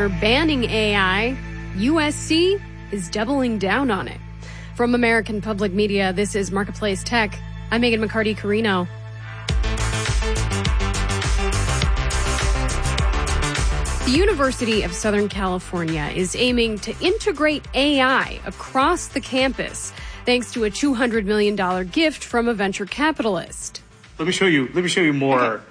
are banning AI, USC is doubling down on it. From American Public Media, this is Marketplace Tech. I'm Megan McCarty-Carino. The University of Southern California is aiming to integrate AI across the campus thanks to a $200 million gift from a venture capitalist. Let me show you more,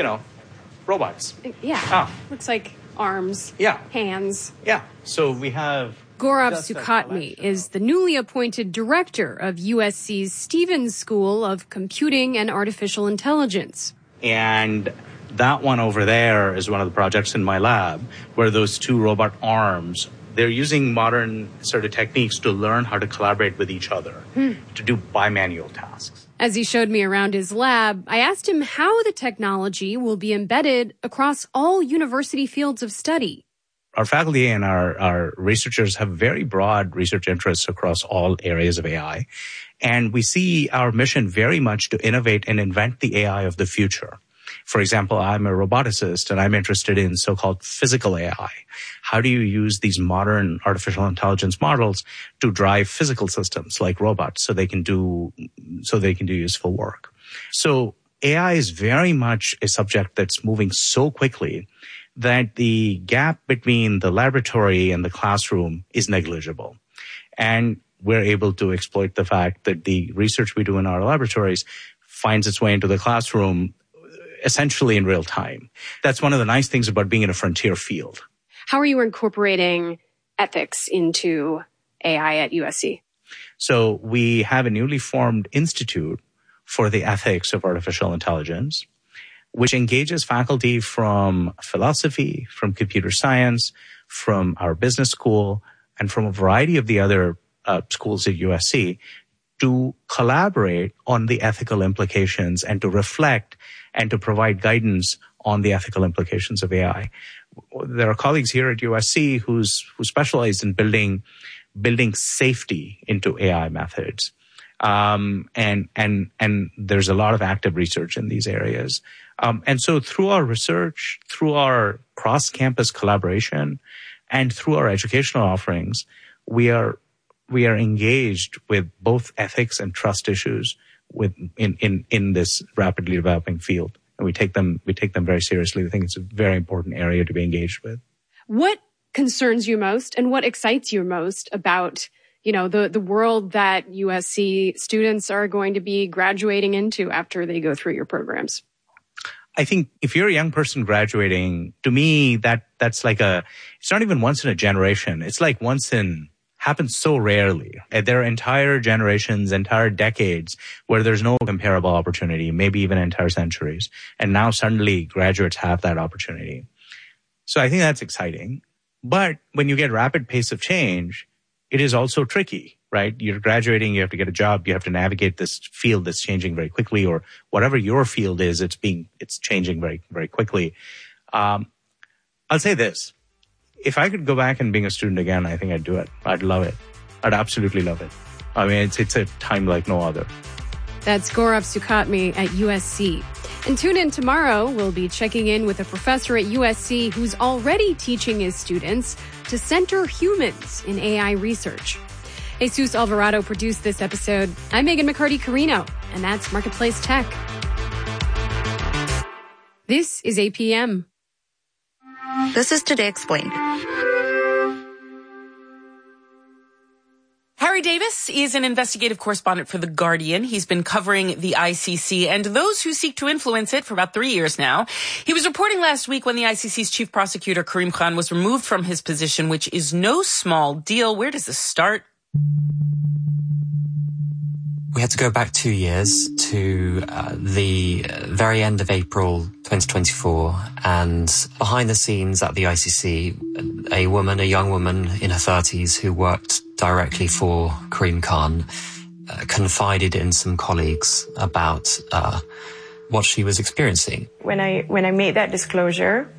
robots. Yeah. Looks like arms. Yeah. Hands. Yeah. So we have Gaurav Sukhatme is the newly appointed director of USC's Stevens School of Computing and Artificial Intelligence. And that one over there is one of the projects in my lab where those two robot arms, they're using modern sort of techniques to learn how to collaborate with each other to do bimanual tasks. As he showed me around his lab, I asked him how the technology will be embedded across all university fields of study. Our faculty and our researchers have very broad research interests across all areas of AI. And we see our mission very much to innovate and invent the AI of the future. For example, I'm a roboticist and I'm interested in so-called physical AI. How do you use these modern artificial intelligence models to drive physical systems like robots so they can do useful work? So AI is very much a subject that's moving so quickly that the gap between the laboratory and the classroom is negligible. And we're able to exploit the fact that the research we do in our laboratories finds its way into the classroom essentially in real time. That's one of the nice things about being in a frontier field. How are you incorporating ethics into AI at USC? So we have a newly formed institute for the ethics of artificial intelligence, which engages faculty from philosophy, from computer science, from our business school, and from a variety of the other schools at USC to collaborate on the ethical implications and to reflect and to provide guidance on the ethical implications of AI. There are colleagues here at USC who specialize in building safety into AI methods. And there's a lot of active research in these areas. And so through our research, through our cross-campus collaboration, and through our educational offerings, we are engaged with both ethics and trust issues in this rapidly developing field. And we take them very seriously. We think it's a very important area to be engaged with. What concerns you most and what excites you most about, the world that USC students are going to be graduating into after they go through your programs? I think if you're a young person graduating, to me, that's like it's not even once in a generation. It's like happens so rarely. There are entire generations, entire decades where there's no comparable opportunity, maybe even entire centuries. And now suddenly graduates have that opportunity. So I think that's exciting. But when you get rapid pace of change, it is also tricky, right? You're graduating, you have to get a job, you have to navigate this field that's changing very quickly, or whatever your field is, it's changing very, very quickly. I'll say this. If I could go back and being a student again, I think I'd do it. I'd love it. I'd absolutely love it. I mean, it's a time like no other. That's Gaurav Sukhatme at USC. And tune in tomorrow. We'll be checking in with a professor at USC who's already teaching his students to center humans in AI research. Jesus Alvarado produced this episode. I'm Megan McCarty-Carino, and that's Marketplace Tech. This is APM. This is Today Explained. Harry Davis is an investigative correspondent for The Guardian. He's been covering the ICC and those who seek to influence it for about 3 years now. He was reporting last week when the ICC's chief prosecutor, Karim Khan, was removed from his position, which is no small deal. Where does this start? We had to go back 2 years to the very end of April 2024, and behind the scenes at the ICC, a young woman in her 30s who worked directly for Karim Khan, confided in some colleagues about what she was experiencing. When I made that disclosure,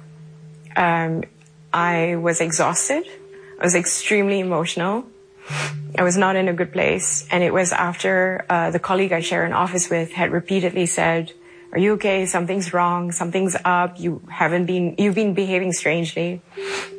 I was exhausted. I was extremely emotional. I was not in a good place. And it was after the colleague I share an office with had repeatedly said, "Are you okay? Something's wrong. Something's up. You've been behaving strangely."